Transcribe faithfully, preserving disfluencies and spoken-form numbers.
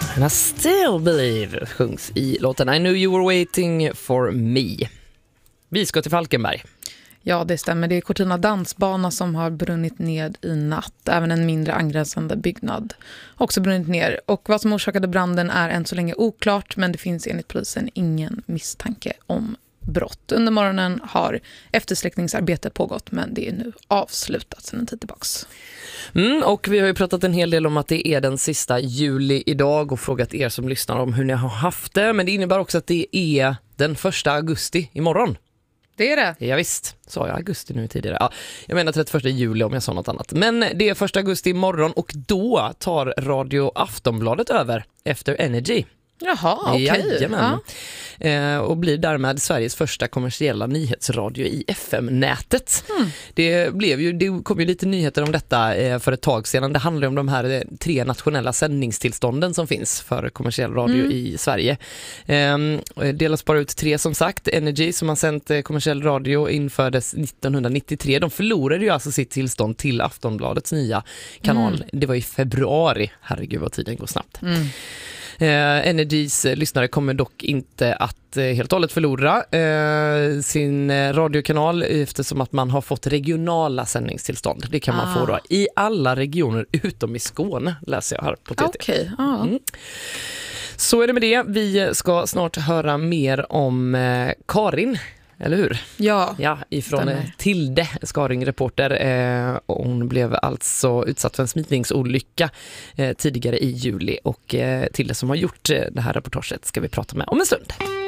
And I still believe sjungs i låten I knew you were waiting for me. Vi ska till Falkenberg. Ja, det stämmer. Det är Cortina dansbana som har brunnit ned i natt. Även en mindre angränsande byggnad har också brunnit ner. Och vad som orsakade branden är än så länge oklart, men det finns enligt polisen ingen misstanke om brott. Under morgonen har eftersläckningsarbetet pågått, men det är nu avslutat sedan en tid tillbaks. Mm, och vi har ju pratat en hel del om att det är den sista juli idag och frågat er som lyssnar om hur ni har haft det. Men det innebär också att det är den första augusti imorgon. Det är det. Ja visst, sa jag augusti nu tidigare. Ja, jag menar trettioförsta juli om jag sa något annat. Men det är första augusti imorgon och då tar Radio Aftonbladet över efter Energy. Jaha, okej. Okay. Jajamän. Ja. Eh, och blir därmed Sveriges första kommersiella nyhetsradio i F M-nätet. Mm. Det, blev ju, det kom ju lite nyheter om detta eh, för ett tag sedan. Det handlar om de här eh, tre nationella sändningstillstånden som finns för kommersiell radio mm. i Sverige. Eh, delas bara ut tre som sagt. Energy som har sänt eh, kommersiell radio infördes nittonhundranittiotre. De förlorade ju alltså sitt tillstånd till Aftonbladets nya kanal. Mm. Det var i februari. Herregud vad tiden går snabbt. Mm. Eh, Energys eh, lyssnare kommer dock inte att eh, helt och hållet förlora eh, sin eh, radiokanal eftersom att man har fått regionala sändningstillstånd. Det kan ah. man få då i alla regioner utom i Skåne, läser jag här på T T. Okej, okay. ah. mm. Så är det med det. Vi ska snart höra mer om eh, Karin. Eller hur? Ja. Ja, ifrån stämmer. Tilde, Skaring-reporter. Eh, hon blev alltså utsatt för en smitningsolycka eh, tidigare i juli. Och eh, Tilde som har gjort eh, det här reportaget ska vi prata med om en stund.